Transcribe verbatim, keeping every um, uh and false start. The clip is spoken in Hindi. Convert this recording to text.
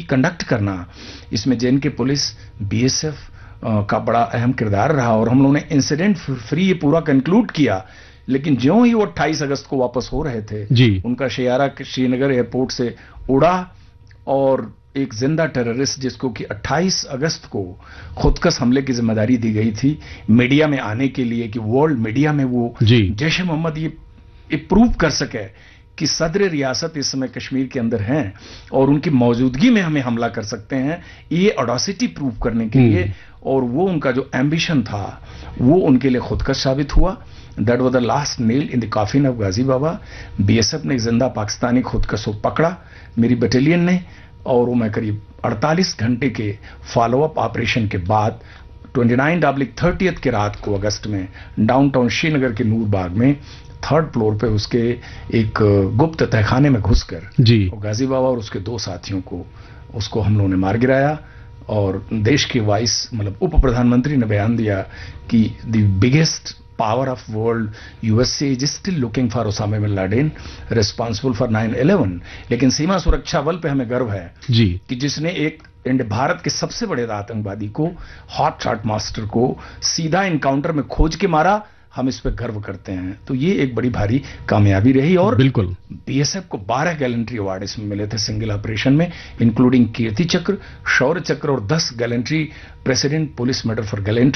कंडक्ट करना, इसमें जे एंड के पुलिस, बी एस एफ का बड़ा अहम किरदार रहा और हम लोगों ने इंसिडेंट फ्री ये पूरा कंक्लूड किया। लेकिन ज्यों ही वो अट्ठाईस अगस्त को वापस हो रहे थे, जी। उनका शेयारा श्रीनगर एयरपोर्ट से उड़ा और एक जिंदा टेररिस्ट जिसको कि अट्ठाईस अगस्त को खुदकश हमले की जिम्मेदारी दी गई थी मीडिया में आने के लिए कि वर्ल्ड मीडिया में वो जैश ए मोहम्मद ये, ये प्रूव कर सके कि सदर रियासत इस समय कश्मीर के अंदर हैं और उनकी मौजूदगी में हमें हमला कर सकते हैं, ये ऑडासिटी प्रूव करने के लिए, और वो उनका जो एम्बिशन था वो उनके लिए खुदकश साबित हुआ। That was the last nail in the coffin of Ghazi Baba. BSF ने एक जिंदा पाकिस्तानी खुदकश को पकड़ा, मेरी बटालियन ने, और वो मैं करीब अड़तालीस घंटे के फॉलोअप ऑपरेशन के बाद उनतीस तीस के रात को अगस्त में डाउनटाउन श्रीनगर के नूरबाग में थर्ड फ्लोर पे उसके एक गुप्त तहखाने में घुसकर जी गाजी बाबा और उसके दो साथियों को उसको हम लोगों ने मार गिराया। और देश के वाइस मतलब उप प्रधानमंत्री ने बयान दिया कि the biggest power of world USA is still looking for Osama bin Laden responsible for nine eleven. लेकिन सीमा सुरक्षा बल पे हमें गर्व है जी कि जिसने एक भारत के सबसे बड़े आतंकवादी को, हॉट शॉट मास्टर को सीधा इनकाउंटर में खोज के मारा, हम इस पे गर्व करते हैं। तो ये एक बड़ी भारी कामयाबी रही। और बिल्कुल बीएसएफ को बारह गैलेंट्री अवार्ड इसमें मिले थे सिंगल ऑपरेशन में, इंक्लूडिंग कीर्ति चक्र, शौर्य चक्र और दस gallantry president police medal for gallantry.